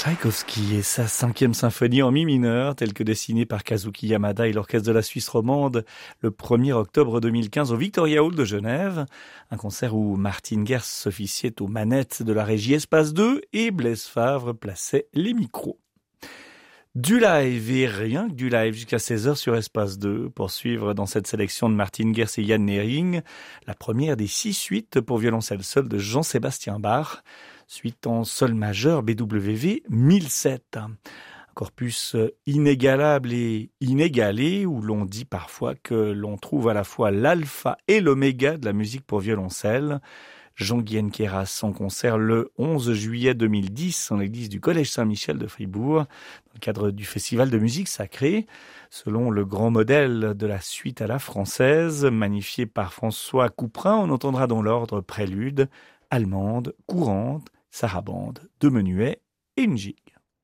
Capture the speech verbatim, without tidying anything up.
Tchaïkovski et sa cinquième symphonie en mi mineur, telle que dessinée par Kazuki Yamada et l'Orchestre de la Suisse romande le premier octobre deux mille quinze au Victoria Hall de Genève. Un concert où Martin Gers officiait aux manettes de la régie Espace deux et Blaise Favre plaçait les micros. Du live et rien que du live jusqu'à seize heures sur Espace deux pour suivre dans cette sélection de Martin Gers et Yann Nering la première des six suites pour violoncelle seul de Jean-Sébastien Bach, suite en sol majeur B W V mille sept. Un corpus inégalable et inégalé où l'on dit parfois que l'on trouve à la fois l'alpha et l'oméga de la musique pour violoncelle. Jean-Guyen Queyras en concert le onze juillet deux mille dix en l'église du Collège Saint-Michel de Fribourg, dans le cadre du Festival de musique sacrée, selon le grand modèle de la suite à la française, magnifié par François Couperin. On entendra dans l'ordre prélude, allemande, courante, sarabande, deux menuets et une gigue.